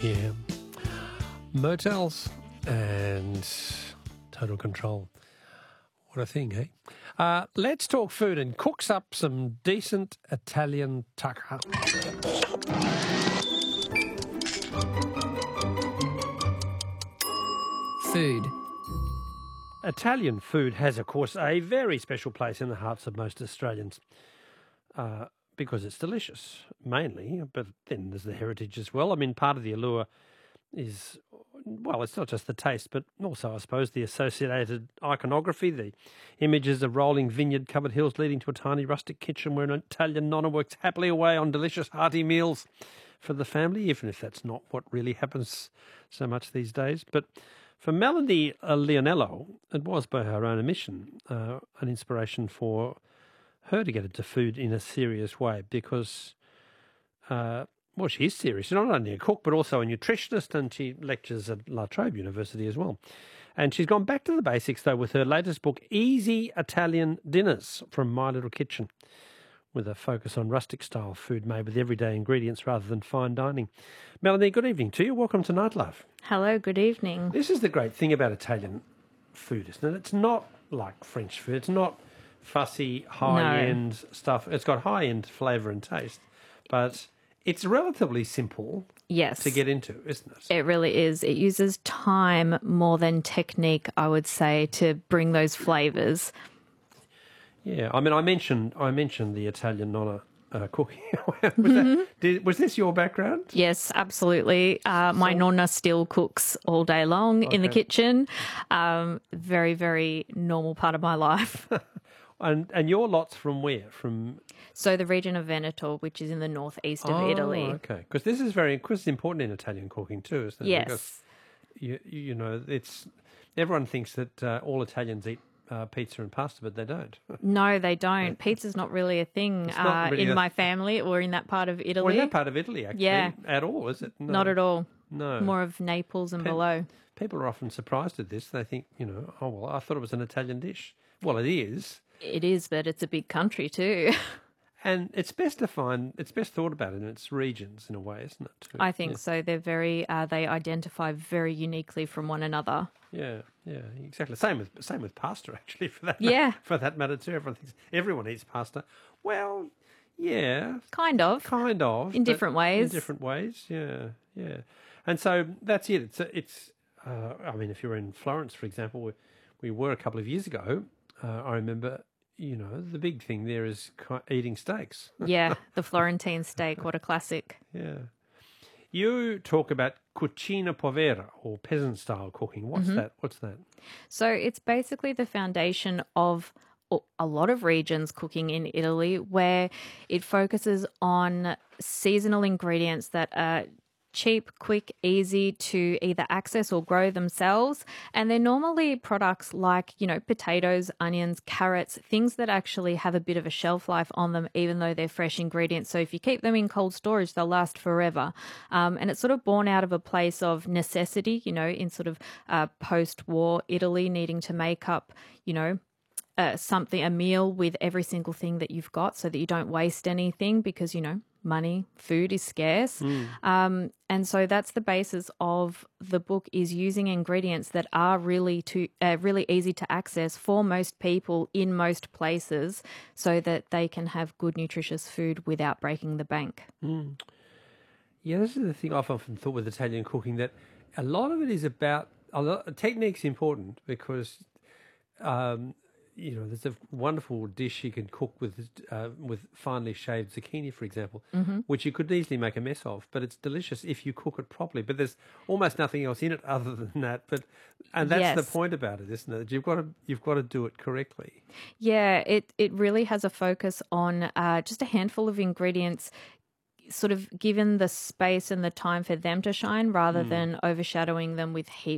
Yeah. Motels and total control. What a thing, eh? Let's talk food and cooks up some decent Italian tucker. Food. Italian food has, of course, a very special place in the hearts of most Australians because it's delicious, mainly, but then there's the heritage as well. I mean, part of the allure is, well, it's not just the taste, but also, I suppose, the associated iconography, the images of rolling vineyard-covered hills leading to a tiny rustic kitchen where an Italian nonna works happily away on delicious hearty meals for the family, even if that's not what really happens so much these days. But for Melanie Leonello, it was by her own admission an inspiration for her to get into food in a serious way because, well, she is serious. She's not only a cook, but also a nutritionist, and she lectures at La Trobe University as well. And she's gone back to the basics, though, with her latest book, Easy Italian Dinners from My Little Kitchen, with a focus on rustic-style food made with everyday ingredients rather than fine dining. Melanie, good evening to you. Welcome to Night Love. Hello, good evening. This is the great thing about Italian food, isn't it? It's not like French food. It's not fussy, high-end stuff. It's got high-end flavour and taste, but it's relatively simple to get into, isn't it? It really is. It uses time more than technique, I would say, to bring those flavours. Yeah, I mean, I mentioned the Italian nonna cooking. Was this your background? Yes, absolutely. My nonna still cooks all day long in the kitchen. Very, very normal part of my life. And your lot's from where? So the region of Veneto, which is in the northeast of Italy. Okay, because this is it's important in Italian cooking too, isn't it? Yes. Because you know, everyone thinks that all Italians eat pizza and pasta, but they don't. No, they don't. Pizza's not really a thing really in my family or in that part of Italy. Or in that part of Italy, actually. Yeah. At all, is it? No. Not at all. No. More of Naples and below. People are often surprised at this. They think, oh, well, I thought it was an Italian dish. Well, it is. It is, but it's a big country too. And it's best thought about in its regions in a way, isn't it? Too? I think so. They're they identify very uniquely from one another. Yeah, exactly. Same with pasta, actually. For that matter too. Everyone eats pasta. Well, yeah, kind of in different ways. Yeah. And so that's it. It's. I mean, if you're in Florence, for example, we were a couple of years ago. I remember. The big thing there is eating steaks. Yeah, the Florentine steak. What a classic. Yeah. You talk about cucina povera or peasant-style cooking. What's that? So it's basically the foundation of a lot of regions cooking in Italy where it focuses on seasonal ingredients that are cheap, quick, easy to either access or grow themselves. And they're normally products like, potatoes, onions, carrots, things that actually have a bit of a shelf life on them, even though they're fresh ingredients. So if you keep them in cold storage, they'll last forever. And it's sort of born out of a place of necessity, in sort of post-war Italy needing to make up, a meal with every single thing that you've got so that you don't waste anything because, money, food is scarce. And so that's the basis of the book, is using ingredients that are really easy to access for most people in most places so that they can have good, nutritious food without breaking the bank. Yeah, this is the thing I've often thought with Italian cooking, that a lot of it is about technique's important because there's a wonderful dish you can cook with finely shaved zucchini, for example, which you could easily make a mess of, but it's delicious if you cook it properly. But there's almost nothing else in it other than that. And that's the point about it, isn't it? You've got to do it correctly. Yeah, it really has a focus on just a handful of ingredients, sort of given the space and the time for them to shine rather than overshadowing them with heaps